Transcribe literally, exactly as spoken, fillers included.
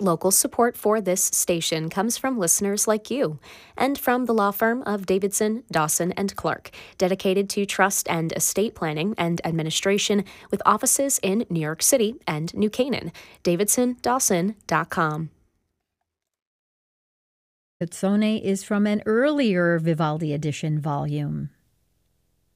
Local support for this station comes from listeners like you and from the law firm of Davidson, Dawson and Clark, dedicated to trust and estate planning and administration with offices in New York City and New Canaan. davidson dawson dot com. Canzone is from an earlier Vivaldi edition volume.